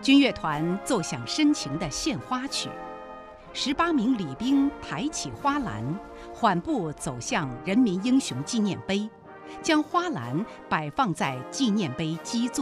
军乐团奏响深情的献花曲，18名礼兵抬起花篮，缓步走向人民英雄纪念碑，将花篮摆放在纪念碑基座。